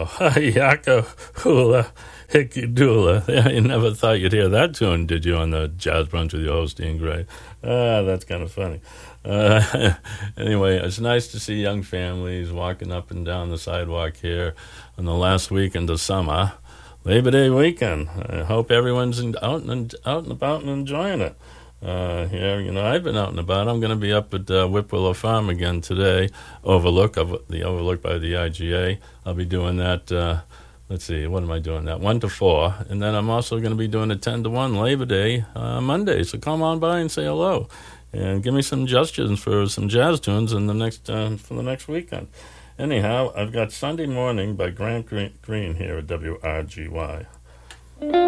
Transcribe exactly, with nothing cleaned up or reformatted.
Yaka Hula Hickey Dula. You never thought you'd hear that tune, did you, on the Jazz Brunch with your host, Dean Gray? Ah, that's kind of funny. Uh, anyway, it's nice to see young families walking up and down the sidewalk here on the last weekend of summer, Labor Day weekend. I hope everyone's in, out, and, out and about and enjoying it. Uh, here, you know, I've been out and about. I'm going to be up at uh, Whipwillow Farm again today, Overlook, of the Overlook by the I G A. I'll be doing that, uh, let's see, what am I doing that? one to four. And then I'm also going to be doing a ten to one Labor Day uh, Monday. So come on by and say hello. And give me some suggestions for some jazz tunes in the next uh, for the next weekend. Anyhow, I've got Sunday Morning by Grant Green here at W R G Y.